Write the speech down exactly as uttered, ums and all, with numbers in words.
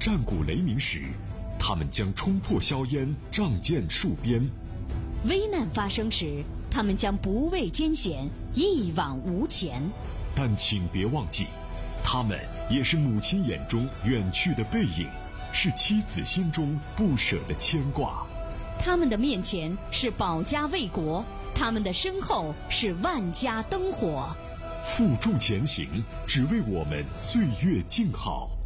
战鼓雷鸣时，他们将冲破硝烟，仗剑戍边； 危难发生时，他们将不畏艰险，一往无前。 但请别忘记，他们也是母亲眼中远去的背影，是妻子心中不舍的牵挂。 他们的面前是保家卫国，他们的身后是万家灯火。 负重前行，只为我们岁月静好。